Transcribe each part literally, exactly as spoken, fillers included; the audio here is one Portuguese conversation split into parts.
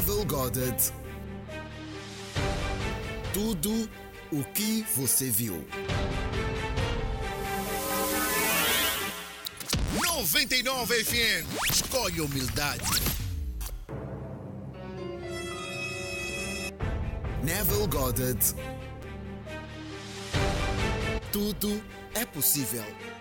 Neville Goddard. Tudo o que você viu. noventa e nove F M. Escolhe humildade. Neville Goddard. Tudo é possível.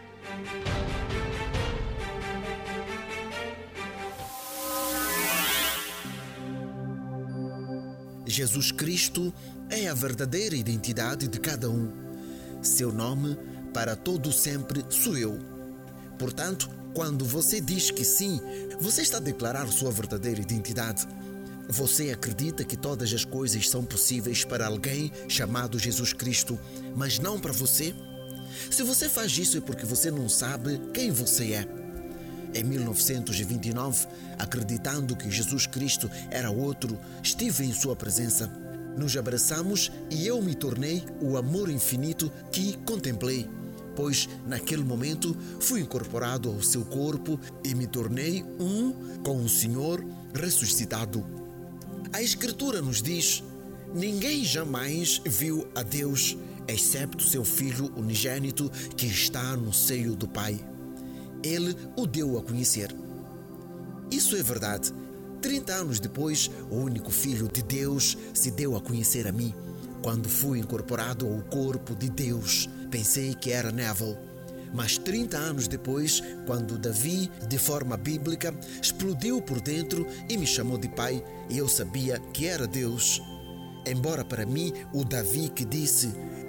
Jesus Cristo é a verdadeira identidade de cada um. Seu nome, para todo sempre, sou eu. Portanto, quando você diz que sim, você está a declarar sua verdadeira identidade. Você acredita que todas as coisas são possíveis para alguém chamado Jesus Cristo, mas não para você? Se você faz isso é porque você não sabe quem você é. Em mil novecentos e vinte e nove, acreditando que Jesus Cristo era outro, estive em sua presença. Nos abraçamos e eu me tornei o amor infinito que contemplei, pois naquele momento fui incorporado ao seu corpo e me tornei um com o Senhor ressuscitado. A Escritura nos diz: ninguém jamais viu a Deus, excepto seu Filho unigênito que está no seio do Pai. Ele o deu a conhecer. Isso é verdade. Trinta anos depois, o único Filho de Deus se deu a conhecer a mim. Quando fui incorporado ao corpo de Deus, pensei que era Neville. Mas trinta anos depois, quando Davi, de forma bíblica, explodiu por dentro e me chamou de pai, eu sabia que era Deus. Embora para mim o Davi que disse: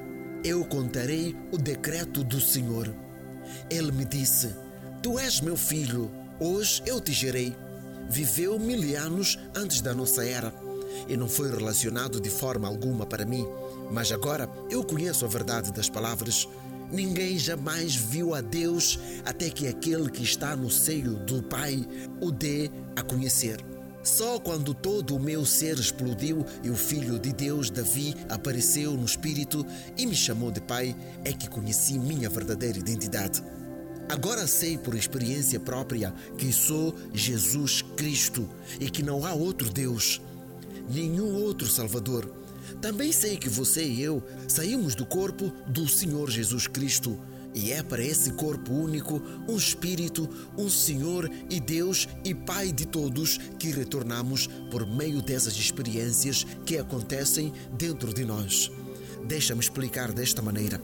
eu contarei o decreto do Senhor. Ele me disse: tu és meu filho, hoje eu te gerei. Viveu mil anos antes da nossa era e não foi relacionado de forma alguma para mim, mas agora eu conheço a verdade das palavras. Ninguém jamais viu a Deus até que aquele que está no seio do Pai o dê a conhecer. Só quando todo o meu ser explodiu e o Filho de Deus, Davi, apareceu no Espírito e me chamou de Pai, é que conheci minha verdadeira identidade. Agora sei por experiência própria que sou Jesus Cristo e que não há outro Deus, nenhum outro Salvador. Também sei que você e eu saímos do corpo do Senhor Jesus Cristo e é para esse corpo único, um Espírito, um Senhor e Deus e Pai de todos que retornamos por meio dessas experiências que acontecem dentro de nós. Deixa-me explicar desta maneira.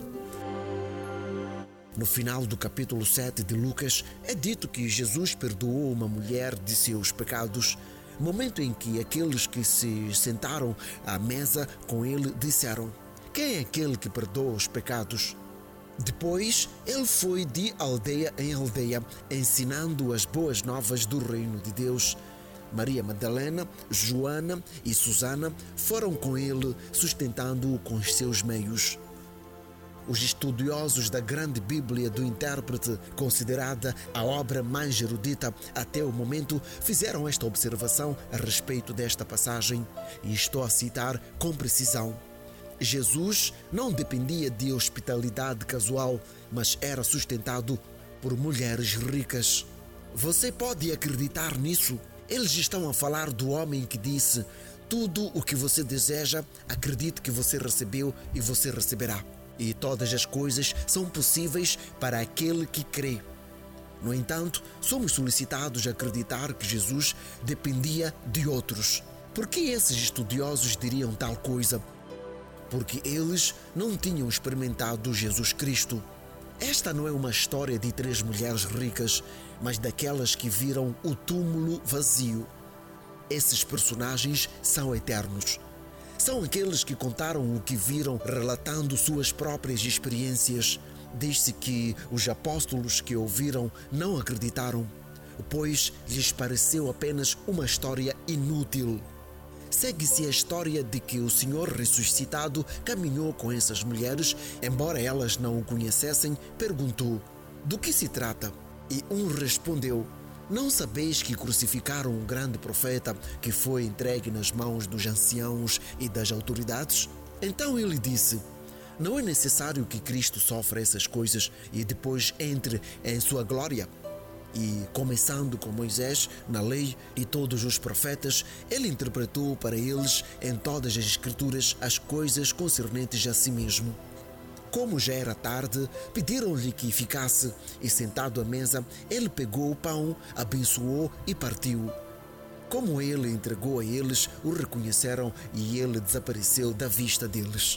No final do capítulo sete de Lucas, é dito que Jesus perdoou uma mulher de seus pecados, momento em que aqueles que se sentaram à mesa com ele disseram: quem é aquele que perdoa os pecados? Depois, ele foi de aldeia em aldeia, ensinando as boas novas do reino de Deus. Maria Madalena, Joana e Susana foram com ele, sustentando-o com os seus meios. Os estudiosos da grande Bíblia do intérprete, considerada a obra mais erudita até o momento, fizeram esta observação a respeito desta passagem, e estou a citar com precisão. Jesus não dependia de hospitalidade casual, mas era sustentado por mulheres ricas. Você pode acreditar nisso? Eles estão a falar do homem que disse: tudo o que você deseja, acredite que você recebeu e você receberá. E todas as coisas são possíveis para aquele que crê. No entanto, somos solicitados a acreditar que Jesus dependia de outros. Por que esses estudiosos diriam tal coisa? Porque eles não tinham experimentado Jesus Cristo. Esta não é uma história de três mulheres ricas, mas daquelas que viram o túmulo vazio. Esses personagens são eternos. São aqueles que contaram o que viram, relatando suas próprias experiências. Diz-se que os apóstolos que ouviram não acreditaram, pois lhes pareceu apenas uma história inútil. Segue-se a história de que o Senhor ressuscitado caminhou com essas mulheres, embora elas não o conhecessem, perguntou: do que se trata? E um respondeu: não sabeis que crucificaram um grande profeta que foi entregue nas mãos dos anciãos e das autoridades? Então ele disse: não é necessário que Cristo sofra essas coisas e depois entre em sua glória? E, começando com Moisés, na lei e todos os profetas, ele interpretou para eles, em todas as escrituras, as coisas concernentes a si mesmo. Como já era tarde, pediram-lhe que ficasse, e sentado à mesa, ele pegou o pão, abençoou e partiu. Como ele entregou a eles, o reconheceram e ele desapareceu da vista deles.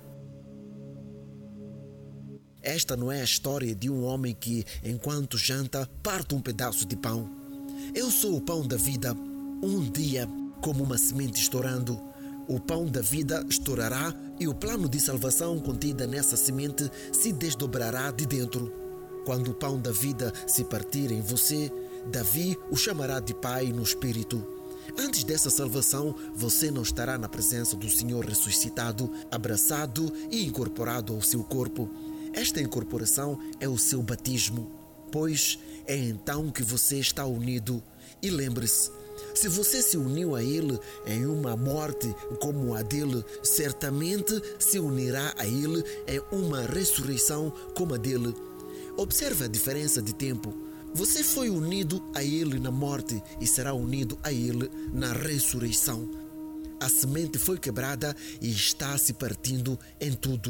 Esta não é a história de um homem que, enquanto janta, parte um pedaço de pão. Eu sou o pão da vida. Um dia, como uma semente estourando, o pão da vida estourará e o plano de salvação contido nessa semente se desdobrará de dentro. Quando o pão da vida se partir em você, Davi o chamará de Pai no Espírito. Antes dessa salvação, você não estará na presença do Senhor ressuscitado, abraçado e incorporado ao seu corpo. Esta incorporação é o seu batismo, pois é então que você está unido. E lembre-se, se você se uniu a Ele em uma morte como a dele, certamente se unirá a Ele em uma ressurreição como a dele. Observe a diferença de tempo. Você foi unido a Ele na morte e será unido a Ele na ressurreição. A semente foi quebrada e está se partindo em tudo.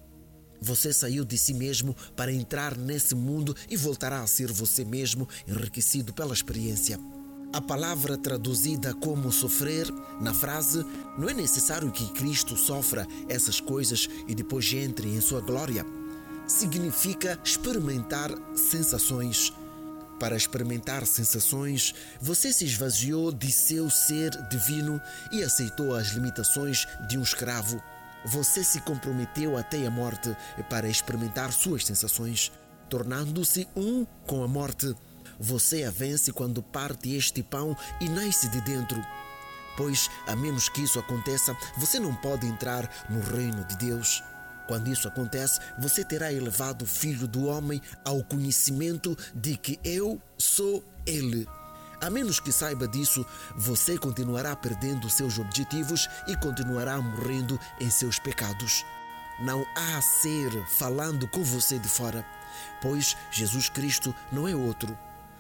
Você saiu de si mesmo para entrar nesse mundo e voltará a ser você mesmo, enriquecido pela experiência. A palavra traduzida como sofrer, na frase, não é necessário que Cristo sofra essas coisas e depois entre em sua glória. Significa experimentar sensações. Para experimentar sensações, você se esvaziou de seu ser divino e aceitou as limitações de um escravo. Você se comprometeu até a morte para experimentar suas sensações, tornando-se um com a morte. Você a vence quando parte este pão e nasce de dentro. Pois, a menos que isso aconteça, você não pode entrar no reino de Deus. Quando isso acontece, você terá elevado o Filho do Homem ao conhecimento de que eu sou Ele. A menos que saiba disso, você continuará perdendo seus objetivos e continuará morrendo em seus pecados. Não há ser falando com você de fora, pois Jesus Cristo não é outro.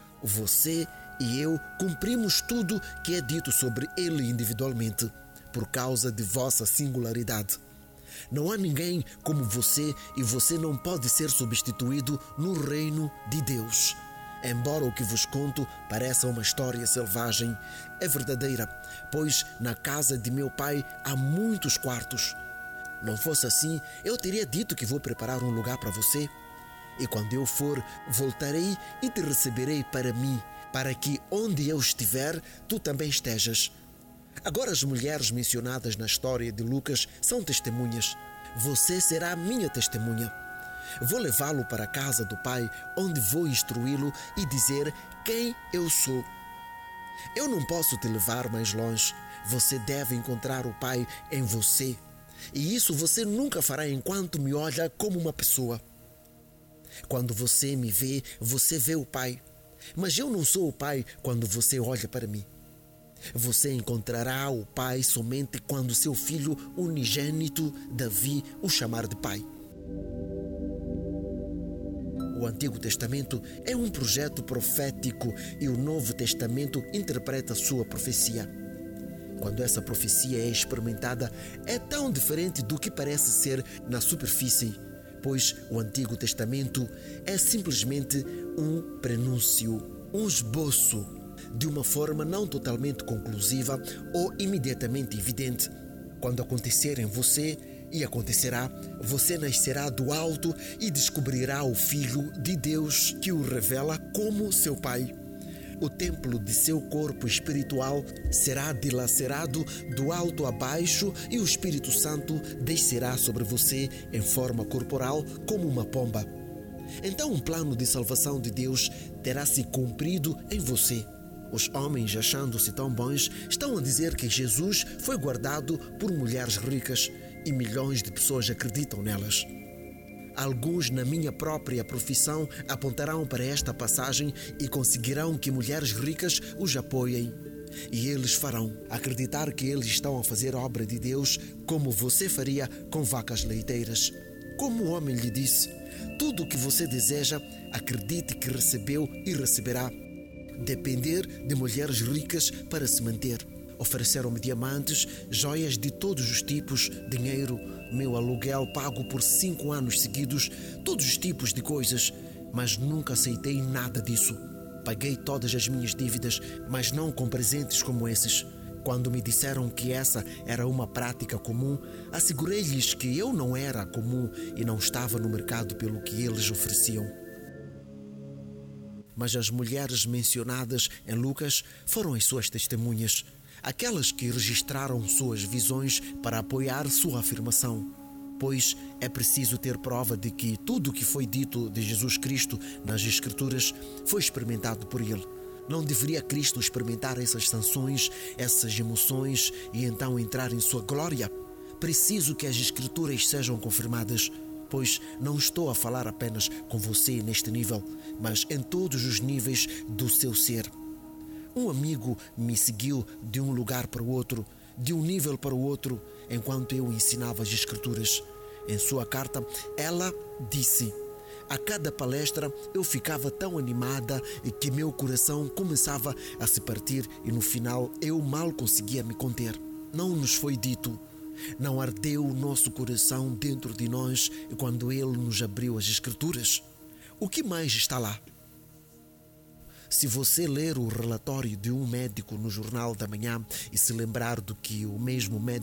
Você e eu cumprimos tudo que é dito sobre Ele individualmente, por causa de vossa singularidade. Não há ninguém como você e você não pode ser substituído no reino de Deus. Embora o que vos conto pareça uma história selvagem, é verdadeira, pois na casa de meu pai há muitos quartos. Não fosse assim, eu teria dito que vou preparar um lugar para você. E quando eu for, voltarei e te receberei para mim, para que onde eu estiver, tu também estejas. Agora as mulheres mencionadas na história de Lucas são testemunhas. Você será minha testemunha. Vou levá-lo para a casa do Pai, onde vou instruí-lo e dizer quem eu sou. Eu não posso te levar mais longe. Você deve encontrar o Pai em você. E isso você nunca fará enquanto me olha como uma pessoa. Quando você me vê, você vê o Pai. Mas eu não sou o Pai quando você olha para mim. Você encontrará o Pai somente quando seu filho unigênito, Davi, o chamar de Pai. O Antigo Testamento é um projeto profético e o Novo Testamento interpreta sua profecia. Quando essa profecia é experimentada, é tão diferente do que parece ser na superfície, pois o Antigo Testamento é simplesmente um prenúncio, um esboço, de uma forma não totalmente conclusiva ou imediatamente evidente. Quando acontecer em você, e acontecerá, você nascerá do alto e descobrirá o Filho de Deus que o revela como seu Pai. O templo de seu corpo espiritual será dilacerado do alto a baixo e o Espírito Santo descerá sobre você em forma corporal como uma pomba. Então um plano de salvação de Deus terá se cumprido em você. Os homens, achando-se tão bons, estão a dizer que Jesus foi guardado por mulheres ricas e milhões de pessoas acreditam nelas. Alguns na minha própria profissão apontarão para esta passagem e conseguirão que mulheres ricas os apoiem. E eles farão acreditar que eles estão a fazer a obra de Deus como você faria com vacas leiteiras. Como o homem lhe disse, Tudo o que você deseja, acredite que recebeu e receberá. Depender de mulheres ricas para se manter. Ofereceram-me diamantes, joias de todos os tipos, dinheiro, meu aluguel pago por cinco anos seguidos, todos os tipos de coisas, mas nunca aceitei nada disso. Paguei todas as minhas dívidas, mas não com presentes como esses. Quando me disseram que essa era uma prática comum, assegurei-lhes que eu não era comum e não estava no mercado pelo que eles ofereciam. Mas as mulheres mencionadas em Lucas foram as suas testemunhas, aquelas que registraram suas visões para apoiar sua afirmação. Pois é preciso ter prova de que tudo o que foi dito de Jesus Cristo nas Escrituras foi experimentado por ele. Não deveria Cristo experimentar essas sanções, essas emoções e então entrar em sua glória? Preciso que as Escrituras sejam confirmadas, pois não estou a falar apenas com você neste nível, mas em todos os níveis do seu ser. Um amigo me seguiu de um lugar para o outro, de um nível para o outro, enquanto eu ensinava as Escrituras. Em sua carta, ela disse: a cada palestra eu ficava tão animada que meu coração começava a se partir e no final eu mal conseguia me conter. Não nos foi dito, não ardeu o nosso coração dentro de nós quando Ele nos abriu as Escrituras? O que mais está lá? Se você ler o relatório de um médico no Jornal da Manhã e se lembrar do que o mesmo médico